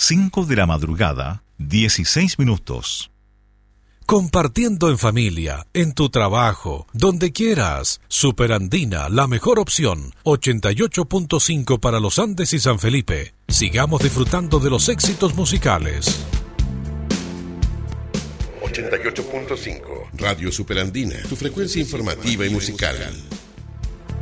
5 de la madrugada, 16 minutos. Compartiendo en familia, en tu trabajo, donde quieras. Superandina, la mejor opción. 88.5 para los Andes y San Felipe. Sigamos disfrutando de los éxitos musicales. 88.5 Radio Superandina, tu frecuencia informativa y musical.